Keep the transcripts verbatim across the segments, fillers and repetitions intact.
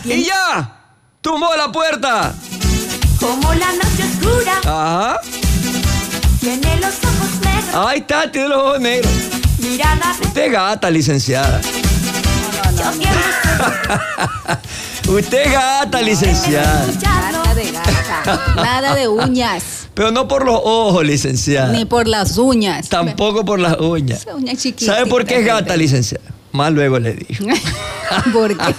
Y ya, tumbó la puerta. Como la noche oscura. Ajá. Tiene los ojos negros. Ahí está, tiene los ojos negros. Mirada de... Usted es gata, licenciada. Yo quiero Usted es gata, licenciada. Gata de gata. Nada de uñas. Pero no por los ojos, licenciada. Ni por las uñas. Tampoco por las uñas. Esa uña chiquitita. ¿Sabe por qué es gata, licenciada? Más luego le dijo. ¿Por qué?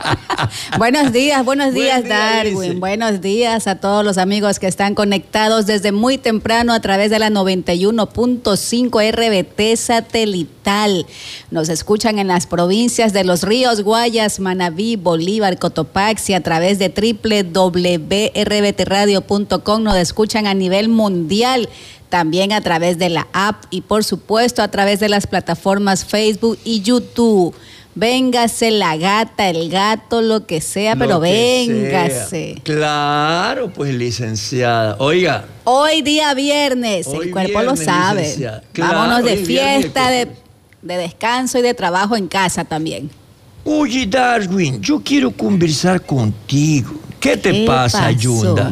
Buenos días, buenos días, Buen día, Darwin. dice. Buenos días a todos los amigos que están conectados desde muy temprano a través de la noventa y uno punto cinco R B T satelital. Nos escuchan en las provincias de Los Ríos, Guayas, Manabí, Bolívar, Cotopaxi, a través de doble u doble u doble u punto r b t radio punto com. Nos escuchan a nivel mundial, también a través de la app y por supuesto a través de las plataformas Facebook y YouTube. Véngase la gata, el gato, lo que sea, Lo pero que véngase. sea. Claro, pues, licenciada. Oiga. Hoy día viernes, Hoy el cuerpo viernes, lo sabe. licenciada. Claro, Vámonos de hoy viernes, fiesta, de, pues. de descanso y de trabajo en casa también. Oye, Darwin, yo quiero conversar contigo. ¿Qué te ¿Qué pasa, pasó? Yunda?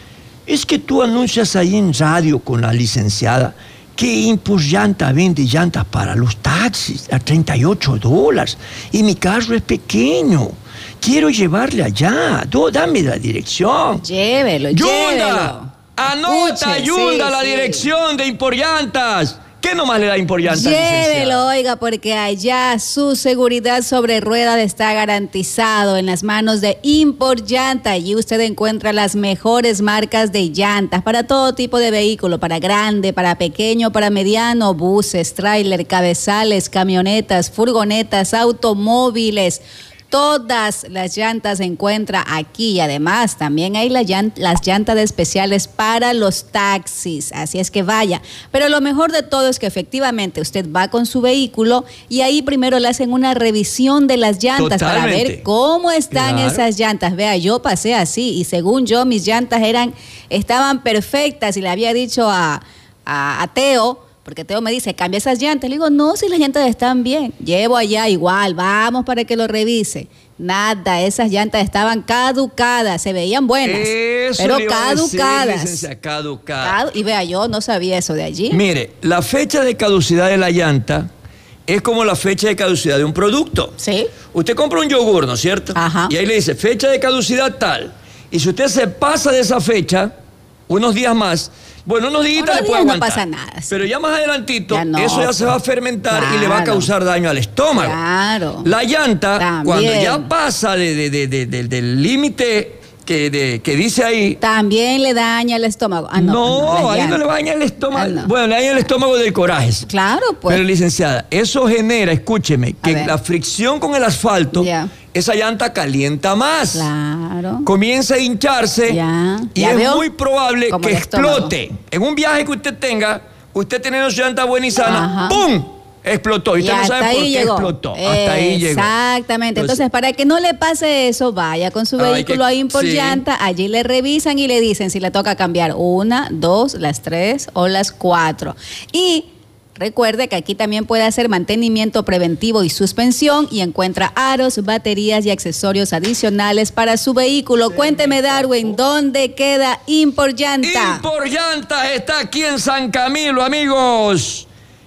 Es que tú anuncias ahí en radio con la licenciada que Impulse Llanta vende llantas para los taxis a treinta y ocho dólares. Y mi carro es pequeño. Quiero llevarle allá. Do- dame la dirección. Llévelo, llévelo. Yunda, anota, Escuche, Yunda, sí, la sí. dirección de Impulse Llantas. ¿Qué nomás le da Impulse Llantas, Llévelo, licenciada? oiga, porque allá su seguridad sobre ruedas está garantizado en las manos de Import Llanta. Allí usted encuentra las mejores marcas de llantas para todo tipo de vehículo, para grande, para pequeño, para mediano, buses, tráiler, cabezales, camionetas, furgonetas, automóviles. Todas las llantas se encuentran aquí y además también hay la llant- las llantas especiales para los taxis, así es que vaya. Pero lo mejor de todo es que efectivamente usted va con su vehículo y ahí primero le hacen una revisión de las llantas para Totalmente. ver cómo están Claro. esas llantas. Vea, yo pasé así y según yo mis llantas eran, estaban perfectas y le había dicho a, a, a Teo, porque Teo me dice, cambia esas llantas. Le digo, no, si las llantas están bien. Llevo allá igual, vamos para que lo revise. Nada, esas llantas estaban caducadas, se veían buenas, Eso pero le iba a decir, caducadas. licenciada, caducadas. Cadu- y vea, yo no sabía eso de allí. Mire, la fecha de caducidad de la llanta es como la fecha de caducidad de un producto. Sí. Usted compra un yogur, ¿no es cierto? Ajá. Y ahí le dice, fecha de caducidad tal. Y si usted se pasa de esa fecha, unos días más, bueno, unos días Unos le puede días no aguantar. pasa nada, sí. Pero ya más adelantito, Ya no, eso ya se va a pues. fermentar y le va a Claro. causar daño al estómago. Claro. La llanta, También. cuando ya pasa de, de- de- de- de- del límite que, de- que dice ahí, También le daña el estómago. Ah, no, no, la ahí no llanta. le va a dañar el estómago. Ah, no. Bueno, le daña el estómago del coraje. Claro, pues. Pero licenciada, eso genera, escúcheme, A que ver. la fricción con el asfalto, Ya. esa llanta calienta más. Claro. Comienza a hincharse Ya. y Ya es veo. muy probable Como que el estómago. explote. En un viaje que usted tenga, usted teniendo su llanta buena y sana, Ajá. ¡pum! Explotó. Y Y usted no hasta sabe por ahí qué llegó. explotó. Hasta ahí llegó. Exactamente. Entonces, para que no le pase eso, vaya con su Hay vehículo que- ahí por sí. llanta, allí le revisan y le dicen si le toca cambiar una, dos, las tres o las cuatro. Y recuerde que aquí también puede hacer mantenimiento preventivo y suspensión y encuentra aros, baterías y accesorios adicionales para su vehículo. Cuénteme, Darwin, ¿dónde queda Import Llanta? Import Llantas está aquí en San Camilo, amigos.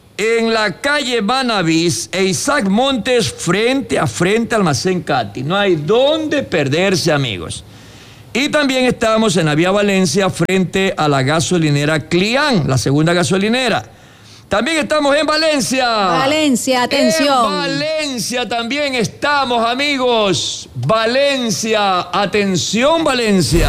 En la calle Banavís e Isaac Montes, frente a frente al Almacén Cati. No hay dónde perderse, amigos. Y también estamos en la vía Valencia, frente a la gasolinera Clián, la segunda gasolinera. También estamos en Valencia. Valencia, atención. En Valencia también estamos, amigos. Valencia, atención, Valencia.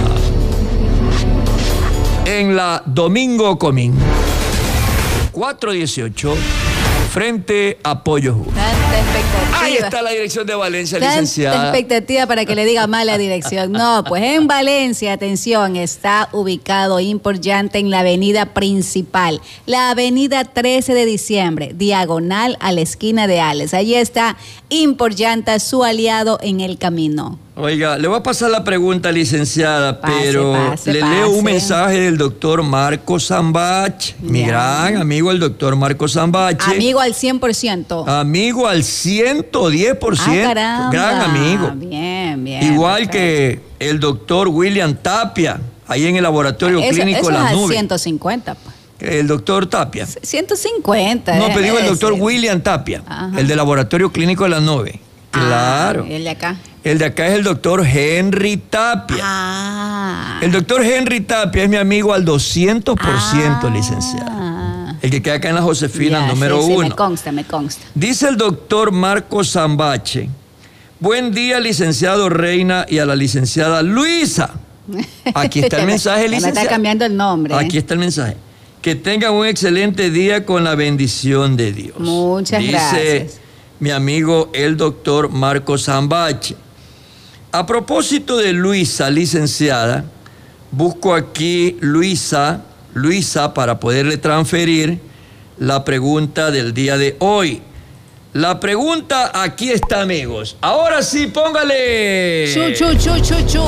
En la Domingo Comín, cuatro dieciocho, frente a Pollo Jugo. Tanta expectativa. Ahí está la dirección de Valencia, Tanta licenciada. expectativa para que le diga mala dirección. No, pues en Valencia, atención, está ubicado Import Llanta en la avenida principal, la avenida trece de diciembre, diagonal a la esquina de Ales. Allí está Import Llanta, su aliado en el camino. Oiga, le voy a pasar la pregunta, licenciada, Pase, pero pase, le leo un pase. mensaje del doctor Marco Zambache, mi Ya. gran amigo el doctor Marco Zambache. Amigo al cien por ciento. Amigo al ciento diez por ciento. Ah, caramba. Gran amigo. Bien, bien. Igual perfecto. que el doctor William Tapia, ahí en el laboratorio Eso, clínico eso de es las al nubes. ciento cincuenta. Pues. El doctor Tapia. ciento cincuenta. No, pero digo el déjeme doctor decir. William Tapia, Ajá. el del laboratorio clínico de las nubes. Claro. Ah, el de acá. El de acá es el doctor Henry Tapia. Ah. El doctor Henry Tapia es mi amigo al doscientos por ciento, Ah. licenciada. El que queda acá en la Josefina, Ya, número sí, sí, uno. me consta, me consta. Dice el doctor Marco Zambache: buen día, licenciado Reina, y a la licenciada Luisa. Aquí está el mensaje, Ya me licenciada. está cambiando el nombre. Aquí está el mensaje. Que tengan un excelente día con la bendición de Dios. Muchas Dice gracias. mi amigo el doctor Marco Zambache. A propósito de Luisa, licenciada, busco aquí Luisa, Luisa para poderle transferir la pregunta del día de hoy. La pregunta aquí está, amigos. Ahora sí, póngale. Chu, chu, chu, chu, chu.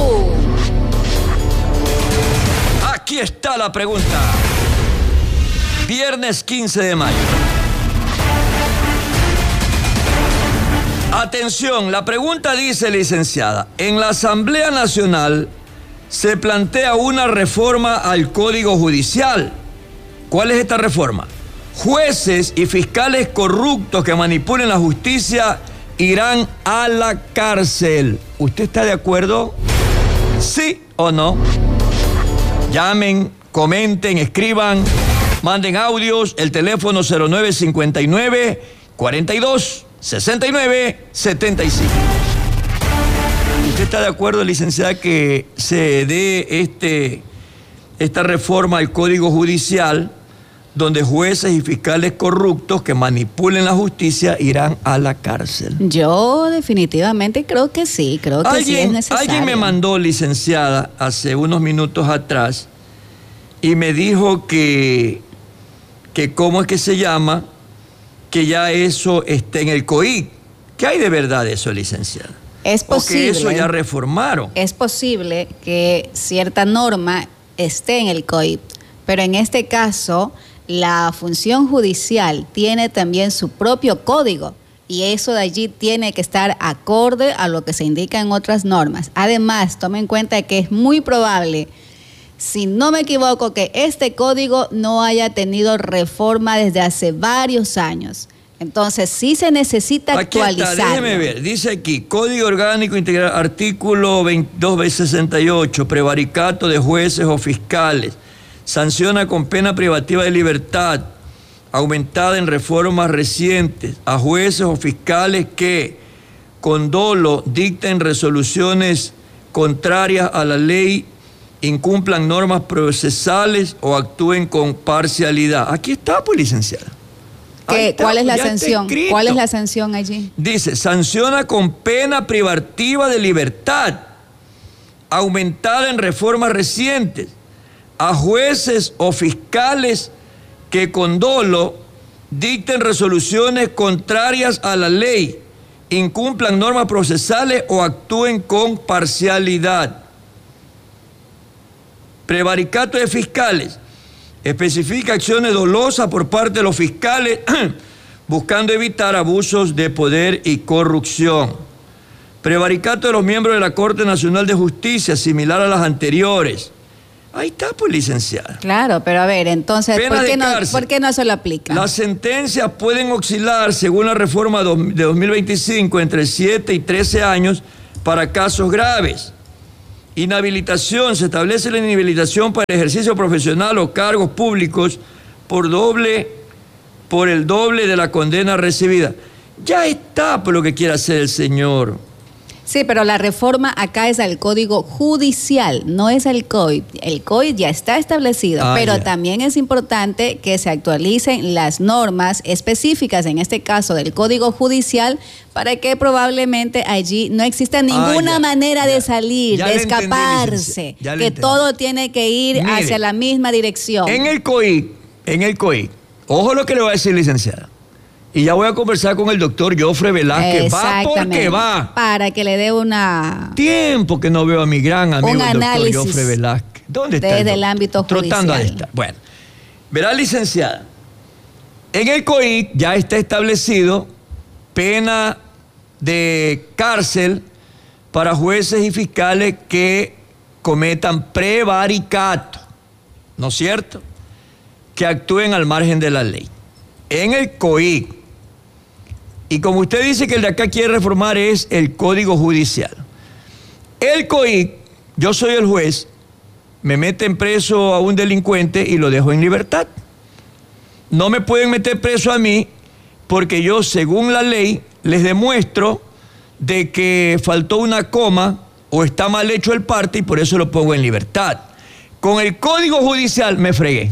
Aquí está la pregunta. Viernes quince de mayo. Atención, la pregunta dice, licenciada: en la Asamblea Nacional se plantea una reforma al Código Judicial. ¿Cuál es esta reforma? Jueces y fiscales corruptos que manipulen la justicia irán a la cárcel. ¿Usted está de acuerdo? ¿Sí o no? Llamen, comenten, escriban, manden audios, el teléfono cero nueve cinco nueve, cuarenta y dos, sesenta y nueve, setenta y cinco. ¿Usted está de acuerdo, licenciada, que se dé este, esta reforma al Código Judicial, donde jueces y fiscales corruptos que manipulen la justicia irán a la cárcel? Yo definitivamente creo que sí, creo que sí es Alguien, necesario. alguien me mandó, licenciada, hace unos minutos atrás, y me dijo que, que cómo es que se llama, que ya eso está en el C O I C. ¿Qué hay de verdad de eso, licenciada? Es O que posible. eso ya reformaron. Es posible que cierta norma esté en el C O I P, pero en este caso la función judicial tiene también su propio código y eso de allí tiene que estar acorde a lo que se indica en otras normas. Además, tome en cuenta que es muy probable, si no me equivoco, que este código no haya tenido reforma desde hace varios años. Entonces, sí se necesita Aquí actualizarlo. está, déjeme ver. Dice aquí, Código Orgánico Integral, artículo veintidós sesenta y ocho, prevaricato de jueces o fiscales. Sanciona con pena privativa de libertad, aumentada en reformas recientes, a jueces o fiscales que, con dolo, dicten resoluciones contrarias a la ley, incumplan normas procesales o actúen con parcialidad. Aquí está, pues, licenciada. Ahí ¿Qué, está, ¿Cuál es la ya está sanción? escrito. ¿Cuál es la sanción allí? Dice, sanciona con pena privativa de libertad, aumentada en reformas recientes, a jueces o fiscales que con dolo dicten resoluciones contrarias a la ley, incumplan normas procesales o actúen con parcialidad. Prevaricato de fiscales. Especifica acciones dolosas por parte de los fiscales buscando evitar abusos de poder y corrupción. Prevaricato de los miembros de la Corte Nacional de Justicia, similar a las anteriores. Ahí está, pues, licenciada. Claro, pero a ver, entonces, Pena ¿por de qué, no, cárcel. ¿por qué no se lo aplica? Las sentencias pueden oscilar, según la reforma de dos mil veinticinco, entre siete y trece años para casos graves. Inhabilitación. Se establece la inhabilitación para ejercicio profesional o cargos públicos por doble, por el doble de la condena recibida. Ya está por lo que quiere hacer el señor. Sí, pero la reforma acá es al Código Judicial, no es el C O I P. El C O I P ya está establecido, Ah, pero ya. también es importante que se actualicen las normas específicas, en este caso del Código Judicial, para que probablemente allí no exista ninguna ya, manera ya. de salir, Ya de le entendí, escaparse, licenciada, ya le que entendí. todo tiene que ir Mire, hacia la misma dirección. En el C O I C, en el C O I C, ojo lo que le voy a decir, licenciada. Y ya voy a conversar con el doctor Jofre Velázquez. Va porque va. Para que le dé una... Tiempo que no veo a mi gran amigo, un el doctor análisis Jofre Velázquez. ¿Dónde está? Desde el, el ámbito judicial. Trotando a esta. Bueno, verá, licenciada. En el C O I C ya está establecido pena de cárcel para jueces y fiscales que cometan prevaricato, ¿no es cierto? Que actúen al margen de la ley. En el C O I C. Y como usted dice que el de acá quiere reformar es el Código Judicial. El C O I C, yo soy el juez, me meten preso a un delincuente y lo dejo en libertad. No me pueden meter preso a mí porque yo, según la ley, les demuestro de que faltó una coma o está mal hecho el parte y por eso lo pongo en libertad. Con el Código Judicial me fregué.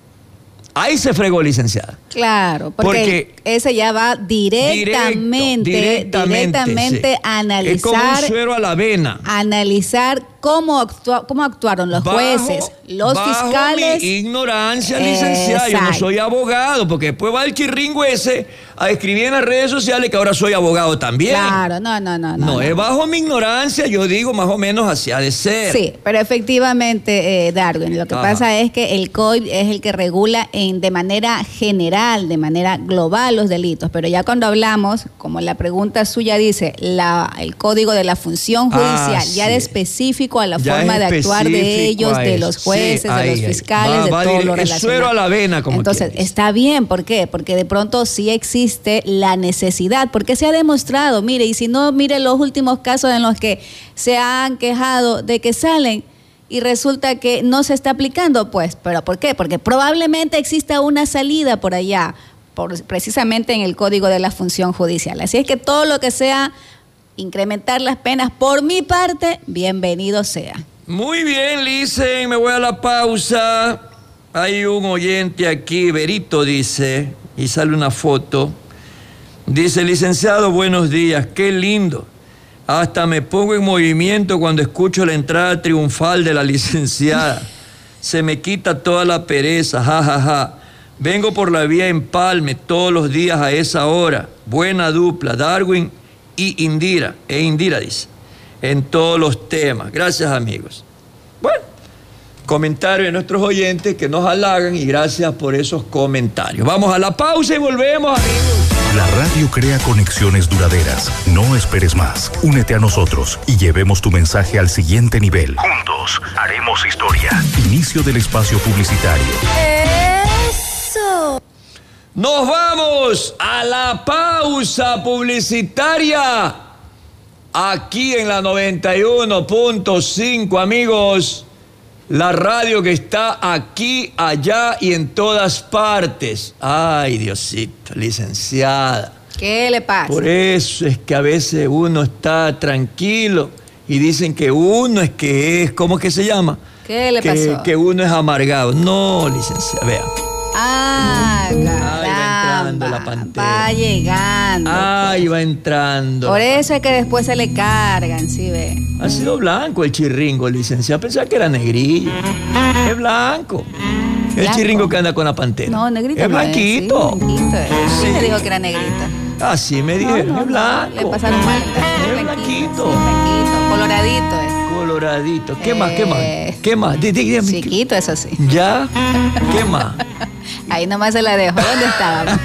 Ahí se fregó, licenciada. Claro, porque, porque ese ya va directamente, directo, directamente, directamente sí. a analizar. Es como un suero a la avena. Analizar cómo, actua, cómo actuaron los bajo, jueces, los bajo fiscales. Mi ignorancia, licenciada. Yo no soy abogado, porque después va el chirringo ese a escribir en las redes sociales que ahora soy abogado también. Claro, no, no, no. No, no, no. es bajo mi ignorancia, yo digo más o menos así ha de ser. Sí, pero efectivamente, eh, Darwin, lo que Ajá. pasa es que el C O I C es el que regula en, de manera general, de manera global los delitos, pero ya cuando hablamos, como la pregunta suya dice, la, el código de la función judicial, ah, sí. ya de específico a la ya forma de actuar de ellos, de los jueces, sí, ahí, de los fiscales, va, va de todo lo relacionado. Suero a la vena, como Entonces, está bien, ¿por qué? Porque de pronto sí existe la necesidad, porque se ha demostrado, mire, y si no, mire los últimos casos en los que se han quejado de que salen y resulta que no se está aplicando, pues, ¿pero por qué? Porque probablemente exista una salida por allá, por, precisamente en el Código de la Función Judicial. Así es que todo lo que sea incrementar las penas, por mi parte, bienvenido sea. Muy bien, Licen, me voy a la pausa. Hay un oyente aquí, Berito dice, y sale una foto. Dice, licenciado, buenos días, qué lindo. Hasta me pongo en movimiento cuando escucho la entrada triunfal de la licenciada. Se me quita toda la pereza, jajaja. Ja, ja. Vengo por la vía Empalme todos los días a esa hora. Buena dupla, Darwin y Indira. E Indira dice, en todos los temas. Gracias, amigos. Bueno, comentarios de nuestros oyentes que nos halagan y gracias por esos comentarios. Vamos a la pausa y volvemos, amigos. La radio crea conexiones duraderas. No esperes más. Únete a nosotros y llevemos tu mensaje al siguiente nivel. Juntos haremos historia. Inicio del espacio publicitario. Eso. Nos vamos a la pausa publicitaria. Aquí en la noventa y uno punto cinco, amigos. La radio que está aquí, allá y en todas partes. Ay, Diosito, licenciada. ¿Qué le pasa? Por eso es que a veces uno está tranquilo y dicen que uno es que es, ¿cómo es que se llama? ¿Qué le que, pasó? Que uno es amargado. No, licenciada, vea. Ah, caramba. Ahí va entrando la pantera. Va llegando. Ahí pues. va entrando. Por eso es que después se le cargan, ¿sí ve? Ha sido blanco el chirringo, licenciada. Pensaba que era negrillo. Es blanco. El ¿Blanco? Chirringo que anda con la pantera. No, negrito. Es no blanquito. Es, sí, blanquito es. Sí. ¿Quién le dijo que era negrita? Así me dijeron, No, no, es blanco. no, le pasaron mal. Es Es blanquito. Sí, blanquito, coloradito es. Coloradito. ¿Qué Eh, más? ¿Qué más? ¿Qué más? Dí- dí- dígame. Chiquito, eso sí. ¿Ya? ¿Qué más? Ahí nomás se la dejo. ¿Dónde estaba?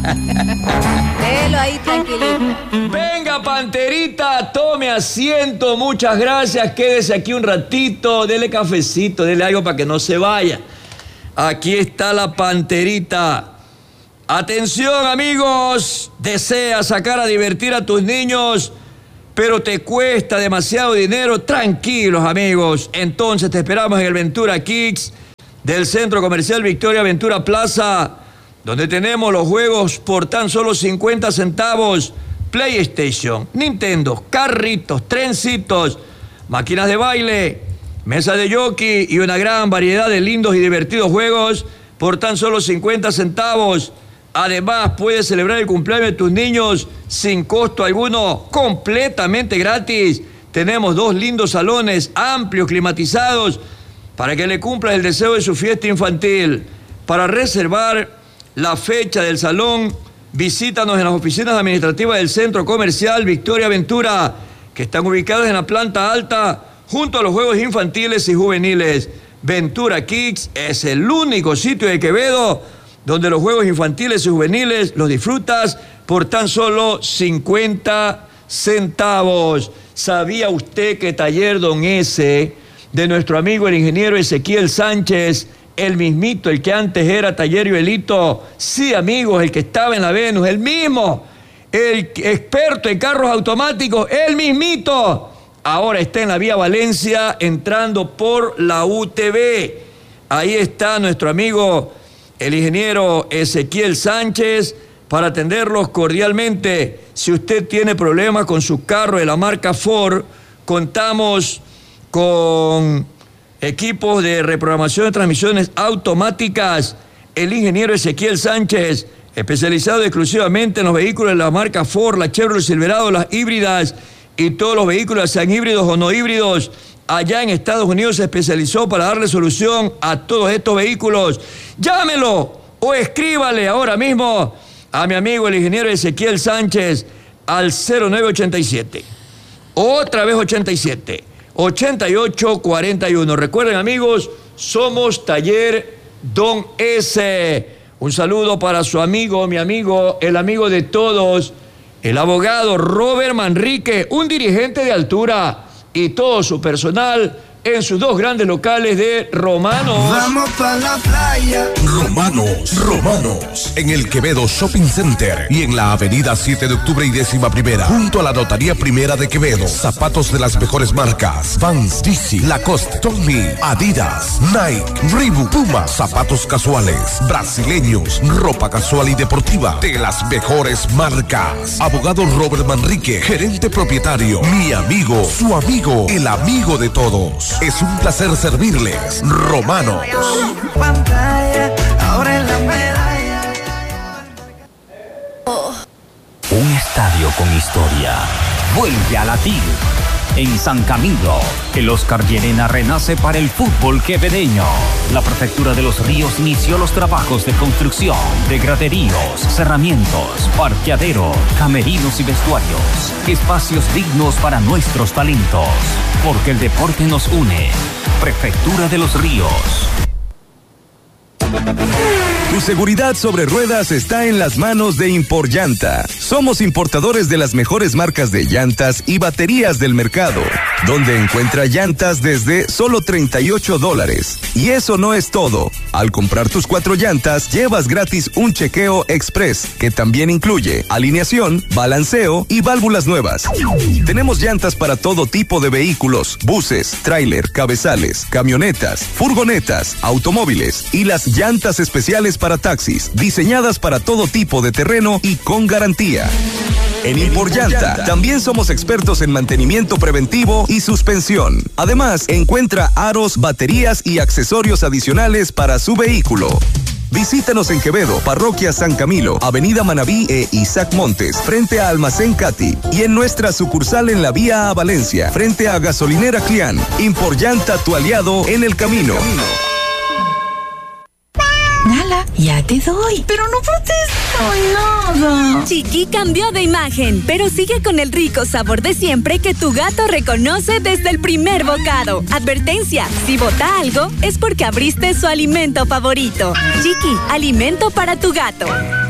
Déjelo ahí tranquilito. Venga, panterita, tome asiento. Muchas gracias. Quédese aquí un ratito. Dele cafecito, dele algo para que no se vaya. Aquí está la panterita. Atención, amigos. Deseas sacar a divertir a tus niños, pero te cuesta demasiado dinero. Tranquilos, amigos. Entonces te esperamos en el Ventura Kids del Centro Comercial Victoria Ventura Plaza, donde tenemos los juegos por tan solo cincuenta centavos. PlayStation, Nintendo, carritos, trencitos, máquinas de baile, mesa de jockey y una gran variedad de lindos y divertidos juegos por tan solo cincuenta centavos. Además, puedes celebrar el cumpleaños de tus niños sin costo alguno, completamente gratis. Tenemos dos lindos salones amplios, climatizados, para que le cumplas el deseo de su fiesta infantil. Para reservar la fecha del salón, Visítanos en las oficinas administrativas del Centro Comercial Victoria Ventura, que están ubicadas en la planta alta, junto a los juegos infantiles y juveniles. Ventura Kids es el único sitio de Quevedo donde los juegos infantiles y juveniles los disfrutas por tan solo cincuenta centavos. ¿Sabía usted que Taller Don S, de nuestro amigo el ingeniero Ezequiel Sánchez, el mismito, el que antes era Taller Joelito, sí, amigos, el que estaba en la Venus, el mismo, el experto en carros automáticos, el mismito, ahora está en la vía Valencia, entrando por la U T V. Ahí está nuestro amigo, el ingeniero Ezequiel Sánchez, para atenderlos cordialmente. Si usted tiene problemas con su carro de la marca Ford, contamos con equipos de reprogramación de transmisiones automáticas. El ingeniero Ezequiel Sánchez, especializado exclusivamente en los vehículos de la marca Ford, la Chevrolet Silverado, las híbridas y todos los vehículos, sean híbridos o no híbridos. Allá en Estados Unidos se especializó para darle solución a todos estos vehículos. Llámelo o escríbale ahora mismo a mi amigo el ingeniero Ezequiel Sánchez al cero nueve ochenta y siete. Otra vez ochenta y siete. ochenta y ocho cuarenta y uno. Recuerden, amigos, somos Taller Don S. Un saludo para su amigo, mi amigo, el amigo de todos, el abogado Robert Manrique, un dirigente de altura, y todo su personal en sus dos grandes locales de Romanos. Vamos pa' la playa. Romanos, Romanos, en el Quevedo Shopping Center y en la avenida siete de octubre y décima primera, junto a la Notaría Primera de Quevedo. Zapatos de las mejores marcas: Vans, D C, Lacoste, Tommy, Adidas, Nike, Reebok, Puma. Zapatos casuales, brasileños, ropa casual y deportiva de las mejores marcas. Abogado Robert Manrique, gerente propietario, mi amigo, su amigo, el amigo de todos. Es un placer servirles. Romanos. Un estadio con historia vuelve a latir. En San Camilo, el Oscar Llerena renace para el fútbol quevedeño. La Prefectura de los Ríos inició los trabajos de construcción de graderíos, cerramientos, parqueadero, camerinos y vestuarios. Espacios dignos para nuestros talentos, porque el deporte nos une. Prefectura de los Ríos. Tu seguridad sobre ruedas está en las manos de Imporllanta. Somos importadores de las mejores marcas de llantas y baterías del mercado, donde encuentra llantas desde solo treinta y ocho dólares. Y eso no es todo. Al comprar tus cuatro llantas, llevas gratis un chequeo express, que también incluye alineación, balanceo y válvulas nuevas. Tenemos llantas para todo tipo de vehículos: buses, tráiler, cabezales, camionetas, furgonetas, automóviles y las llantas especiales para taxis, diseñadas para todo tipo de terreno y con garantía. En Imporllanta también somos expertos en mantenimiento preventivo y suspensión. Además, encuentra aros, baterías y accesorios adicionales para su vehículo. Visítanos en Quevedo, Parroquia San Camilo, Avenida Manabí e Isaac Montes, frente a Almacén Cati, y en nuestra sucursal en la vía a Valencia, frente a Gasolinera Clián. Imporllanta, tu aliado en el camino. Nala, ya te doy. Pero no protesto nada. Chiqui cambió de imagen, pero sigue con el rico sabor de siempre que tu gato reconoce desde el primer bocado. Advertencia: si bota algo, es porque abriste su alimento favorito. Chiqui, alimento para tu gato.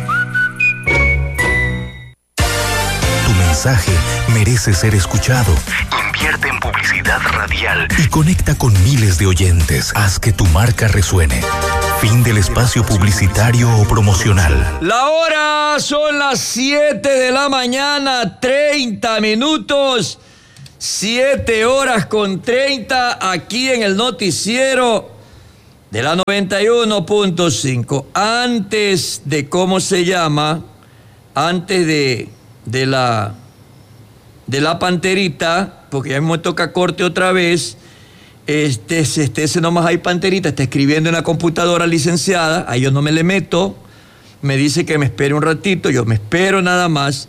Tu mensaje merece ser escuchado. Invierte en publicidad radial y conecta con miles de oyentes. Haz que tu marca resuene. Fin del espacio publicitario o promocional. La hora son las siete de la mañana, treinta minutos. siete horas con treinta aquí en el noticiero de la noventa y uno punto cinco. Antes de, ¿cómo se llama? Antes de, de la de la panterita, porque ya me toca corte otra vez. Este, este, ese nomás hay panterita, está escribiendo en la computadora, licenciada, a yo no me le meto, me dice que me espere un ratito, yo me espero nada más.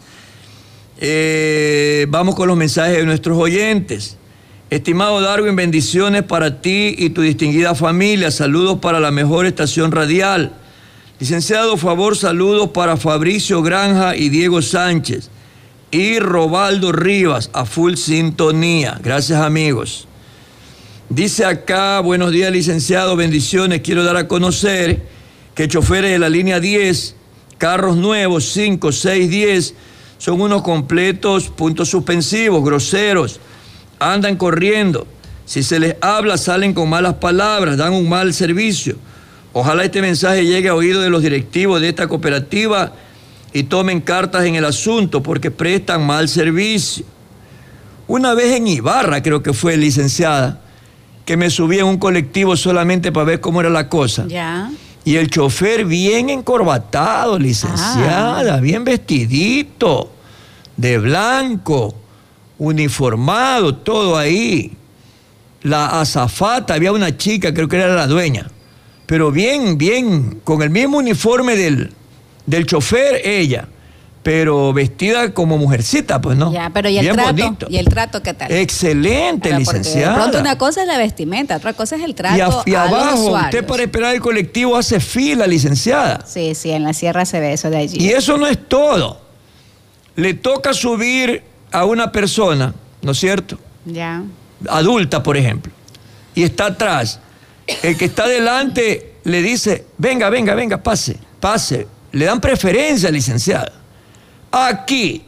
Eh, vamos con los mensajes de nuestros oyentes. Estimado Darwin, bendiciones para ti y tu distinguida familia, saludos para la mejor estación radial. Licenciado, favor, saludos para Fabricio Granja y Diego Sánchez. Y Robaldo Rivas, a full sintonía. Gracias, amigos. Dice acá, buenos días, licenciado, bendiciones. Quiero dar a conocer que choferes de la línea diez, carros nuevos, cinco, seis, diez, son unos completos puntos suspensivos, groseros, andan corriendo. Si se les habla, salen con malas palabras, dan un mal servicio. Ojalá este mensaje llegue a oídos de los directivos de esta cooperativa y tomen cartas en el asunto porque prestan mal servicio. Una vez en Ibarra, creo que fue, licenciada, que me subí en un colectivo solamente para ver cómo era la cosa. Ya. Y el chofer bien encorbatado, licenciada, ah. bien vestidito, de blanco, uniformado, todo ahí. La azafata, había una chica, creo que era la dueña, pero bien, bien, con el mismo uniforme del, del chofer, ella, pero vestida como mujercita, pues, ¿no? Ya, pero ¿y el bien trato? bonito. ¿Y el trato qué tal? Excelente, pero licenciada. De pronto una cosa es la vestimenta, otra cosa es el trato y, a, y a abajo, los usuarios. Usted para esperar el colectivo hace fila, licenciada. Sí, sí, en la sierra se ve eso de allí. Y eso no es todo. Le toca subir a una persona, ¿no es cierto? Ya. Adulta, por ejemplo, y está atrás. El que está delante le dice, venga, venga, venga, pase, pase. Le dan preferencia, licenciada. Aquí,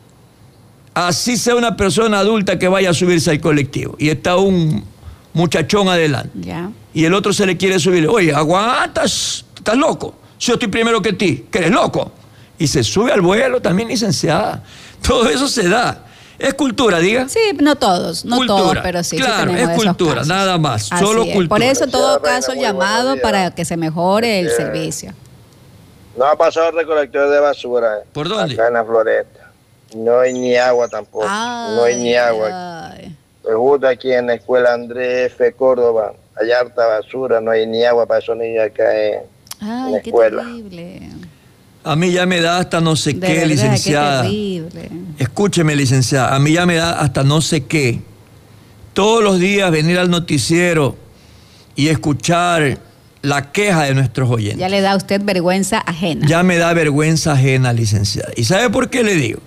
así sea una persona adulta que vaya a subirse al colectivo y está un muchachón adelante. Ya. Y el otro se le quiere subir. Oye, aguantas, estás loco. Si yo estoy primero que ti, que eres loco. Y se sube al vuelo también, licenciada. Todo eso se da. Es cultura, diga. Sí, no todos, no cultura. todos, pero sí. Claro, sí es cultura, nada más. Así solo es. cultura. Por eso, en todo Reina, caso, el muy llamado buenos para días. que se mejore el Bien. servicio. No ha pasado el recolector de basura. ¿Por dónde? Acá en la Floresta. No hay ni agua tampoco. Ay, no hay ni agua. ay. Pues justo aquí en la escuela Andrés F. Córdoba. Hay harta basura, no hay ni agua para esos niños acá en, Ay, en la qué escuela. terrible. A mí ya me da hasta no sé De qué, verdad, licenciada. qué terrible. Escúcheme, licenciada, a mí ya me da hasta no sé qué. Todos los días venir al noticiero y escuchar la queja de nuestros oyentes. Ya le da a usted vergüenza ajena. Ya me da vergüenza ajena, licenciada. ¿Y sabe por qué le digo?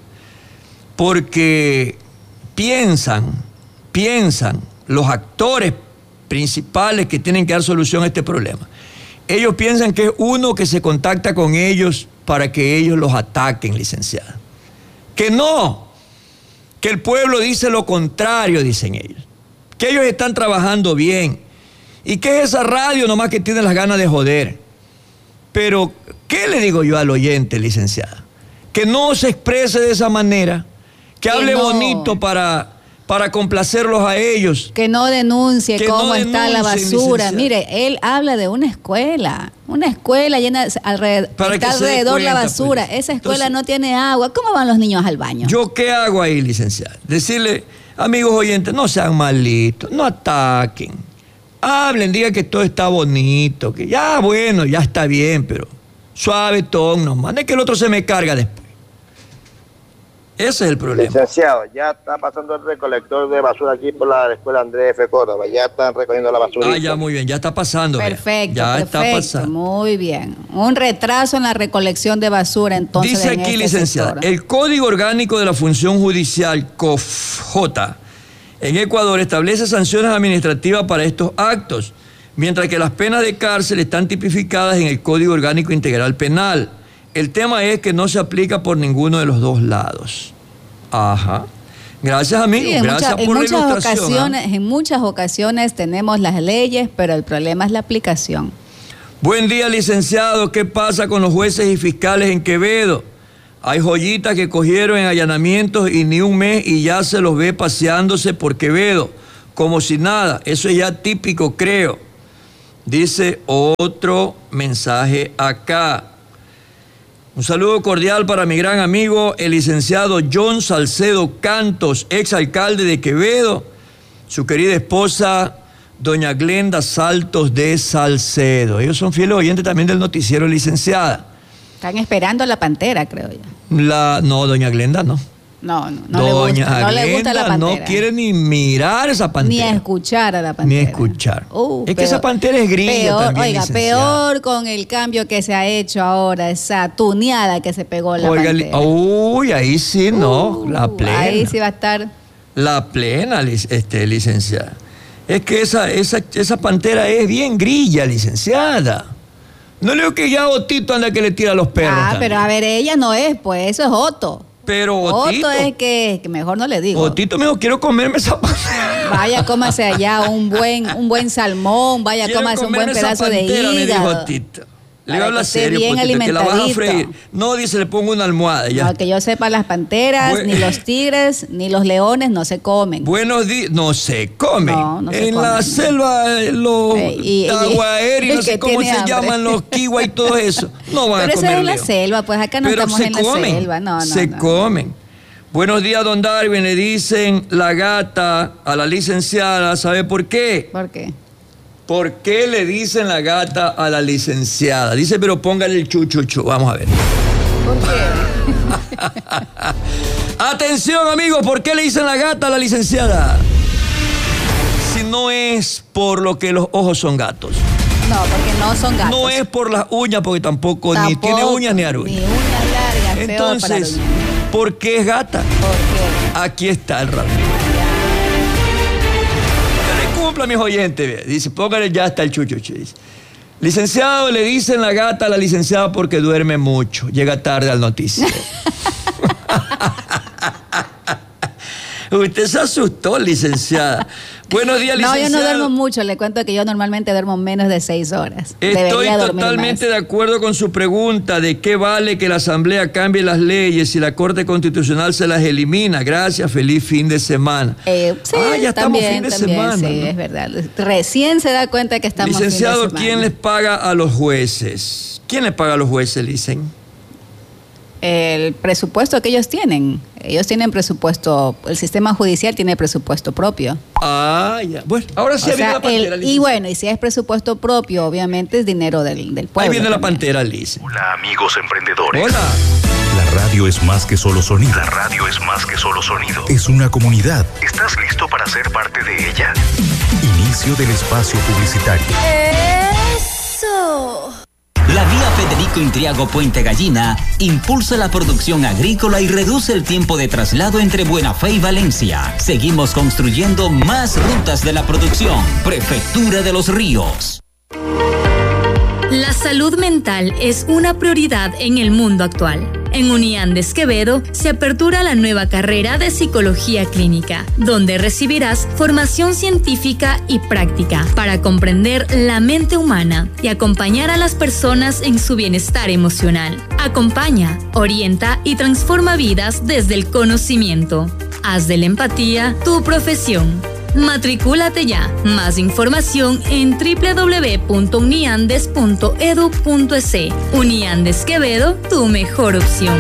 Porque piensan, piensan los actores principales que tienen que dar solución a este problema. Ellos piensan que es uno que se contacta con ellos para que ellos los ataquen, licenciada. Que no, que el pueblo dice lo contrario, dicen ellos. Que ellos están trabajando bien. Y que es esa radio nomás que tiene las ganas de joder. Pero, ¿qué le digo yo al oyente, licenciada? Que no se exprese de esa manera, que, Que hable no. bonito para, para complacerlos a ellos. Que no denuncie Que cómo no está la denuncien, basura. licenciada. Mire, él habla de una escuela. Una escuela llena, alrededor, Para está que se dé alrededor la cuenta, basura. pues. Esa escuela Entonces, no tiene agua. ¿Cómo van los niños al baño? ¿Yo qué hago ahí, licenciada? Decirle, amigos oyentes, no sean malitos, no ataquen. Hablen, digan que todo está bonito, que ya, bueno, ya está bien, pero suave ton nomás. No es que el otro se me carga después. Ese es el problema. Licenciado, ya está pasando el recolector de basura aquí por la escuela Andrés F. Córdoba. Ya están recogiendo la basura. Ah, ya, muy bien, ya está pasando. vea. Perfecto, Ya perfecto. está pasando. Muy bien. Un retraso en la recolección de basura, entonces. Dice en aquí, este licenciada, sector. el Código Orgánico de la Función Judicial, C O F J, en Ecuador establece sanciones administrativas para estos actos, mientras que las penas de cárcel están tipificadas en el Código Orgánico Integral Penal. El tema es que no se aplica por ninguno de los dos lados. Ajá. Gracias, amigos. Sí, en, Gracias mucha- en por la muchas ilustración. ocasiones, ¿ah? en muchas ocasiones tenemos las leyes, pero el problema es la aplicación. Buen día, licenciado. ¿Qué pasa con los jueces y fiscales en Quevedo? Hay joyitas que cogieron en allanamientos y ni un mes y ya se los ve paseándose por Quevedo, como si nada. Eso es ya típico, creo. Dice otro mensaje acá. Un saludo cordial para mi gran amigo, el licenciado John Salcedo Cantos, exalcalde de Quevedo, su querida esposa, doña Glenda Saltos de Salcedo. Ellos son fieles oyentes también del noticiero, licenciada. Están esperando a la pantera, creo yo. La, no, doña Glenda no. No, no, no Doña le gusta, no le gusta la Glenda pantera. no quiere ni mirar esa pantera. Ni escuchar a la pantera. Ni escuchar. Uh, es que peor, esa pantera es grilla peor, también, oiga, licenciada. peor con el cambio que se ha hecho ahora, esa tuneada que se pegó la Oiga, li- pantera. uy, ahí sí, no, Uh, la plena. Ahí sí va a estar. La plena, lic- este, licenciada. Es que esa, esa, esa pantera es bien grilla, licenciada. No le digo que ya Otito anda que le tira a los perros. Ah, también. pero a ver, ella no es, pues eso es Otto. Pero Otito. Otto es que, que mejor no le digo. Otito me dijo, quiero comerme esa pantera. Vaya, cómase allá un buen, un buen salmón, vaya, Quiero cómase un comerme buen esa pedazo de pantera, me dijo hígado. Otito. Le Para habla que esté serio, bien Potito, que la vas a alimentadito. freír. No, dice, le pongo una almohada. Ya. No, que yo sepa, las panteras, Bue- ni los tigres, ni los leones no se comen. Buenos días, no se comen. No, no se en comen. la selva, eh, los Eh, y- y- taguaeri, no el sé que cómo tiene se hambre. llaman los kiwa y todo eso. No van Pero a eso comer es en la león. selva, pues acá no Pero estamos se en la comen, selva. No, no, se no. comen. Buenos días, don Darwin. Le dicen la gata a la licenciada. ¿Sabe por qué? ¿Por qué? ¿Por qué le dicen la gata a la licenciada? Dice, pero póngale el chuchuchu. Vamos a ver. ¿Por qué? Atención, amigos, ¿por qué le dicen la gata a la licenciada? Si no es por lo que los ojos son gatos. No, porque no son gatos. No es por las uñas, porque tampoco, ni Tampoco, tiene uñas ni aruñas. Ni uñas largas, peor para Entonces, uñas. ¿por qué es gata? ¿Por qué? Aquí está el rato. Que le cumpla a mis oyentes, ve. Dice, póngale ya hasta el chuchuchu. Dice, licenciado, le dicen la gata a la licenciada porque duerme mucho. Llega tarde al noticiero. Usted se asustó, licenciada. Buenos días, No, licenciada. yo no duermo mucho. Le cuento que yo normalmente duermo menos de seis horas. Estoy Debería dormir totalmente más. de acuerdo con su pregunta de qué vale que la Asamblea cambie las leyes si la Corte Constitucional se las elimina. Gracias, feliz fin de semana. Eh, sí, ah, ya estamos también, fin de también, semana. Sí, ¿no? es verdad. Recién se da cuenta que estamos Licenciado, fin de semana. ¿quién les paga a los jueces? ¿Quién les paga a los jueces, dicen? El presupuesto que ellos tienen. Ellos tienen presupuesto, el sistema judicial tiene presupuesto propio. Ah, ya. Bueno, ahora sí O ahí viene sea, la pantera, el- y licenciado. bueno, y si es presupuesto propio, obviamente es dinero del, del pueblo. Ahí viene la también. pantera, Lice. Hola amigos emprendedores. Hola. La radio es más que solo sonido. La radio es más que solo sonido. Es una comunidad. ¿Estás listo para ser parte de ella? Inicio del espacio publicitario. Eso. La vía Federico Intriago Puente Gallina impulsa la producción agrícola y reduce el tiempo de traslado entre Buena Fe y Valencia. Seguimos construyendo más rutas de la producción. Prefectura de los Ríos. La salud mental es una prioridad en el mundo actual. En Uniandes Quevedo se apertura la nueva carrera de Psicología Clínica, donde recibirás formación científica y práctica para comprender la mente humana y acompañar a las personas en su bienestar emocional. Acompaña, orienta y transforma vidas desde el conocimiento. Haz de la empatía tu profesión. Matricúlate ya. Más información en doble u doble u doble u punto uniandes punto edu punto es. Uniandes Quevedo, tu mejor opción.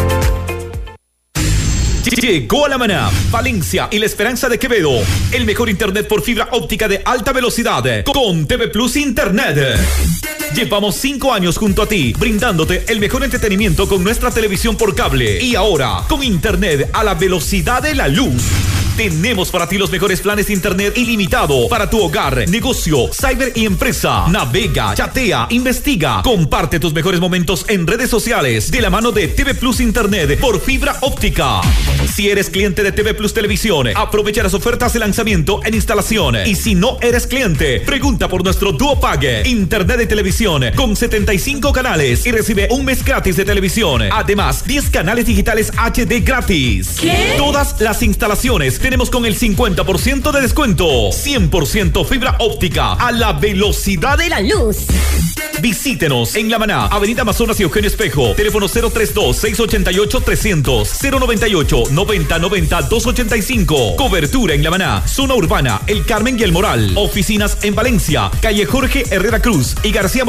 Llegó a La Maná, Valencia y la esperanza de Quevedo. El mejor internet por fibra óptica de alta velocidad con T V Plus Internet. Llevamos cinco años junto a ti, brindándote el mejor entretenimiento con nuestra televisión por cable. Y ahora, con internet a la velocidad de la luz. Tenemos para ti los mejores planes de internet ilimitado para tu hogar, negocio, cyber y empresa. Navega, chatea, investiga. Comparte tus mejores momentos en redes sociales de la mano de T V Plus Internet por fibra óptica. Si eres cliente de T V Plus Televisión, aprovecha las ofertas de lanzamiento en instalación. Y si no eres cliente, pregunta por nuestro Duo Pague. Internet de televisión con setenta y cinco canales y recibe un mes gratis de televisión. Además, diez canales digitales H D gratis. ¿Qué? Todas las instalaciones tenemos con el cincuenta por ciento de descuento. cien por ciento fibra óptica a la velocidad de la luz. Visítenos en La Maná, Avenida Amazonas y Eugenio Espejo. Teléfono cero treinta y dos, seiscientos ochenta y ocho, trescientos, cero noventa y ocho, noventa noventa, doscientos ochenta y cinco. Cobertura en La Maná, zona urbana, El Carmen y El Moral. Oficinas en Valencia, calle Jorge Herrera Cruz y García